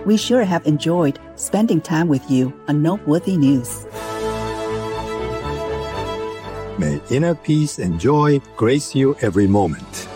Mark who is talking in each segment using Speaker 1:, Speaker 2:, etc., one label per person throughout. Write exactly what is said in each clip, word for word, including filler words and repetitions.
Speaker 1: We sure have enjoyed spending time with you on Noteworthy News.
Speaker 2: May inner peace and joy grace you every moment.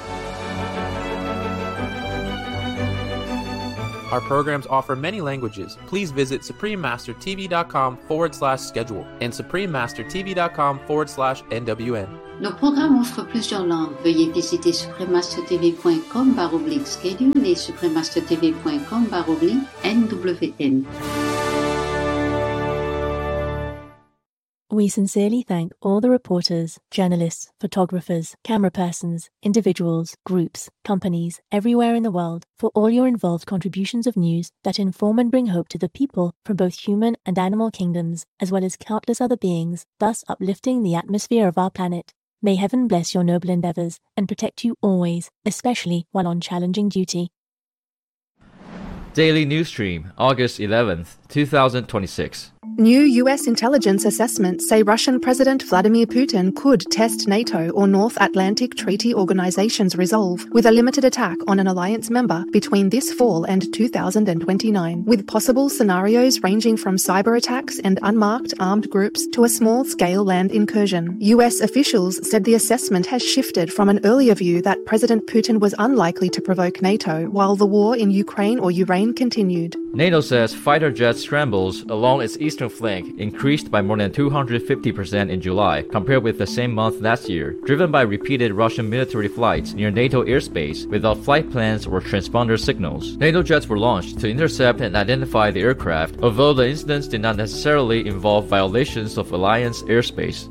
Speaker 3: Our programs offer many languages. Please visit suprememastertv.com forward slash schedule and suprememastertv.com forward slash NWN.
Speaker 4: Nos programmes offrent plusieurs langues. Veuillez visiter suprememastertv.com barre oblique schedule et suprememastertv.com barre oblique N W N.
Speaker 5: We sincerely thank all the reporters, journalists, photographers, camera persons, individuals, groups, companies, everywhere in the world for all your involved contributions of news that inform and bring hope to the people from both human and animal kingdoms, as well as countless other beings, thus uplifting the atmosphere of our planet. May heaven bless your noble endeavors and protect you always, especially while on challenging duty.
Speaker 6: Daily News Stream, August eleventh, twenty twenty-six.
Speaker 7: New U S intelligence assessments say Russian President Vladimir Putin could test NATO or North Atlantic Treaty Organization's resolve with a limited attack on an alliance member between this fall and two thousand twenty-nine, with possible scenarios ranging from cyber attacks and unmarked armed groups to a small-scale land incursion. U S officials said the assessment has shifted from an earlier view that President Putin was unlikely to provoke NATO while the war in Ukraine or Ukraine continued.
Speaker 6: NATO says fighter jet scrambles along its eastern flank increased by more than two hundred fifty percent in July compared with the same month last year, driven by repeated Russian military flights near NATO airspace without flight plans or transponder signals. NATO jets were launched to intercept and identify the aircraft, although the incidents did not necessarily involve violations of alliance airspace.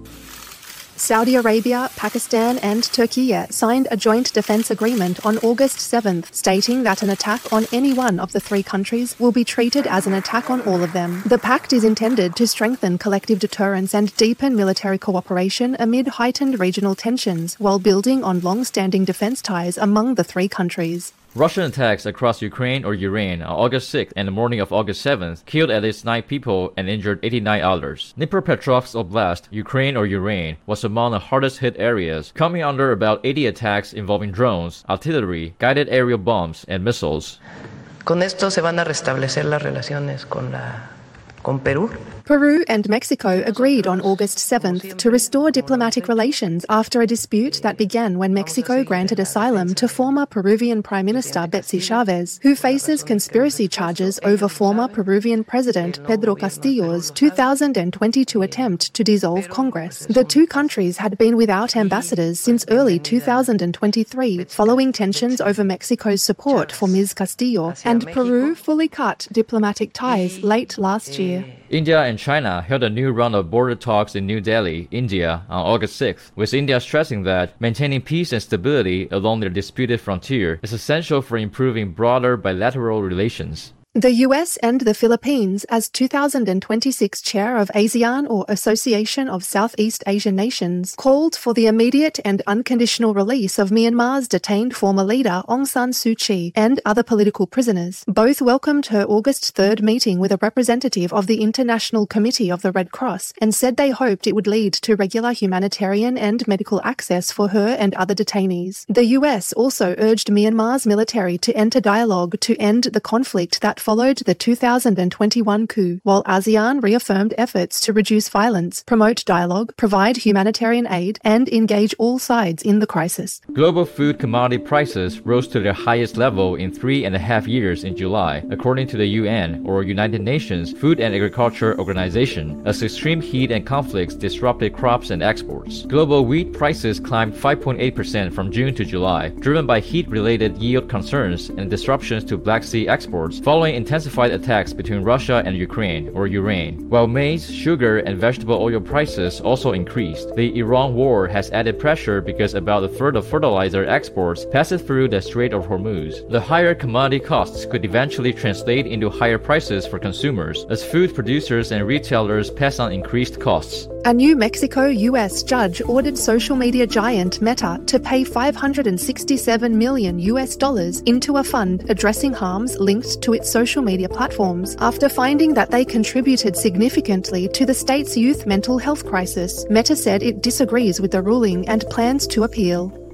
Speaker 7: Saudi Arabia, Pakistan and Turkey signed a joint defense agreement on August seventh, stating that an attack on any one of the three countries will be treated as an attack on all of them. The pact is intended to strengthen collective deterrence and deepen military cooperation amid heightened regional tensions, while building on long-standing defense ties among the three countries.
Speaker 6: Russian attacks across Ukraine or Iran on August sixth and the morning of August seventh killed at least nine people and injured eighty-nine others. Dnipropetrovsk Oblast, Ukraine or Iran, was among the hardest hit areas, coming under about eighty attacks involving drones, artillery, guided aerial bombs, and missiles.
Speaker 8: Con esto se van a restablecer las relaciones con la con Perú.
Speaker 7: Peru and Mexico agreed on August seventh to restore diplomatic relations after a dispute that began when Mexico granted asylum to former Peruvian Prime Minister Betsy Chavez, who faces conspiracy charges over former Peruvian President Pedro Castillo's two thousand twenty-two attempt to dissolve Congress. The two countries had been without ambassadors since early two thousand twenty-three, following tensions over Mexico's support for Miz Castillo, and Peru fully cut diplomatic ties late last year.
Speaker 6: India and China held a new round of border talks in New Delhi, India, on August sixth, with India stressing that maintaining peace and stability along their disputed frontier is essential for improving broader bilateral relations.
Speaker 7: The U S and the Philippines, as two thousand twenty-six chair of ASEAN or Association of Southeast Asian Nations, called for the immediate and unconditional release of Myanmar's detained former leader Aung San Suu Kyi and other political prisoners. Both welcomed her August third meeting with a representative of the International Committee of the Red Cross and said they hoped it would lead to regular humanitarian and medical access for her and other detainees. The U S also urged Myanmar's military to enter dialogue to end the conflict that followed the two thousand twenty-one coup, while ASEAN reaffirmed efforts to reduce violence, promote dialogue, provide humanitarian aid, and engage all sides in the crisis.
Speaker 6: Global food commodity prices rose to their highest level in three and a half years in July, according to the U N, or United Nations Food and Agriculture Organization, as extreme heat and conflicts disrupted crops and exports. Global wheat prices climbed five point eight percent from June to July, driven by heat-related yield concerns and disruptions to Black Sea exports following intensified attacks between Russia and Ukraine, or Iran. While maize, sugar, and vegetable oil prices also increased, the Iran war has added pressure because about a third of fertilizer exports passes through the Strait of Hormuz. The higher commodity costs could eventually translate into higher prices for consumers, as food producers and retailers pass on increased costs.
Speaker 7: A New Mexico U S judge ordered social media giant Meta to pay five hundred sixty-seven million U S dollars into a fund addressing harms linked to its social media platforms after finding that they contributed significantly to the state's youth mental health crisis. Meta said it disagrees with the ruling and plans to appeal.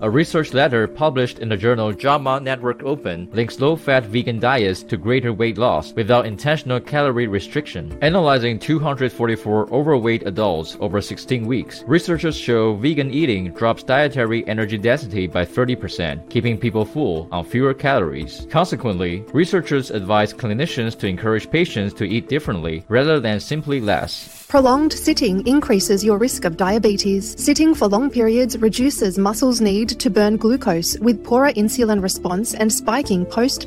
Speaker 6: A research letter published in the journal JAMA Network Open links low-fat vegan diets to greater weight loss without intentional calorie restriction. Analyzing two hundred forty-four overweight adults over sixteen weeks, researchers show vegan eating drops dietary energy density by thirty percent, keeping people full on fewer calories. Consequently, researchers advise clinicians to encourage patients to eat differently rather than simply less.
Speaker 7: Prolonged sitting increases your risk of diabetes. Sitting for long periods reduces muscles' need to burn glucose, with poorer insulin response and spiking post